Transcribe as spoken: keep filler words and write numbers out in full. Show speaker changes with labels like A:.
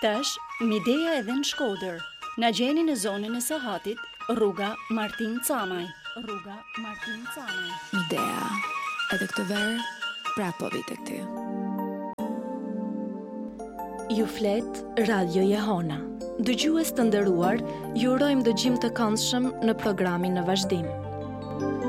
A: Tash, Midea edhe në Shkodër. Na gjeni në zonën e Sahatit, rruga Martin Camaj. Rruga Martin Camaj.
B: Midea, edhe këtë verë, prapo vite këty.
A: Ju flet Radio Jehona. Dëgjues të nderuar, ju urojmë dëgjim të këndshëm në programin në vazhdim.